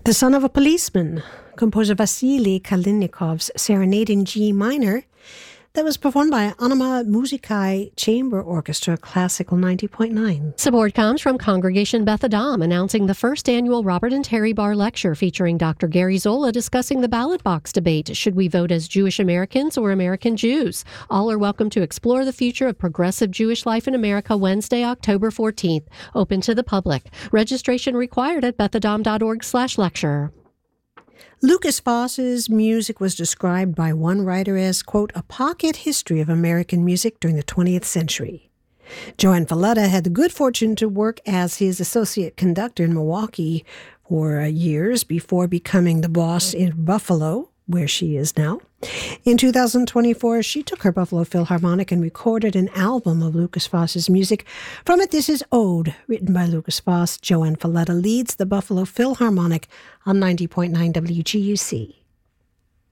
The Son of a Policeman, composer Vasily Kalininkov's Serenade in G minor, that was performed by Anima Musicae Chamber Orchestra, Classical 90.9. Support comes from Congregation Beth Adam, announcing the first annual Robert and Terry Barr Lecture featuring Dr. Gary Zola discussing the ballot box debate. Should we vote as Jewish Americans or American Jews? All are welcome to explore the future of progressive Jewish life in America Wednesday, October 14th. Open to the public. Registration required at bethadam.org/lecture. Lukas Foss's music was described by one writer as, quote, a pocket history of American music during the 20th century. Joanne Falletta had the good fortune to work as his associate conductor in Milwaukee for years before becoming the boss in Buffalo, where she is now. In 2024, she took her Buffalo Philharmonic and recorded an album of Lukas Foss's music. From it, this is Ode, written by Lukas Foss. Joanne Falletta leads the Buffalo Philharmonic on 90.9 WGUC.